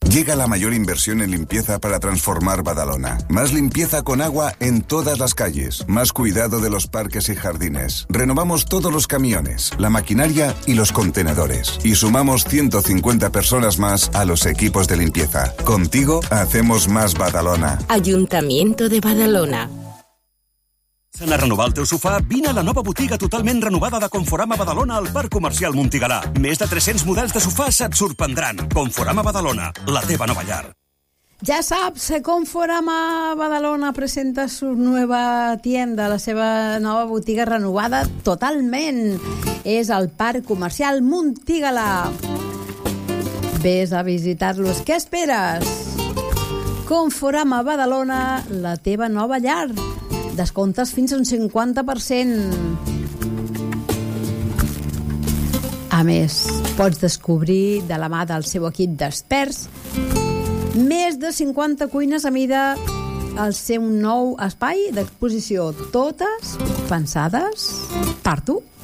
Llega la mayor inversión en limpieza para transformar Badalona. Más limpieza con agua en todas las calles. Más cuidado de los parques y jardines. Renovamos todos los camiones, la maquinaria y los contenedores. Y sumamos 150 personas más a los equipos de limpieza. Contigo hacemos más Badalona. Ayuntamiento de Badalona. A renovar el teu sofà, vine a la nova botiga totalment renovada de Conforama Badalona al Parc Comercial Montigalà. Més de 300 models de sofàs et sorprendran. Conforama Badalona, la teva nova llar. Ya sabes, Conforama Badalona presenta su nueva tienda, la seva nova botiga renovada totalment. És al Parc Comercial Montigalà. Ves a visitar-los. Què esperes? Conforama Badalona, la teva nova llar. Descomptes fins a un 50%. A més, pots descobrir de la mà del seu equip d'experts més de 50 cuines a mida al seu nou espai d'exposició, totes pensades per tu.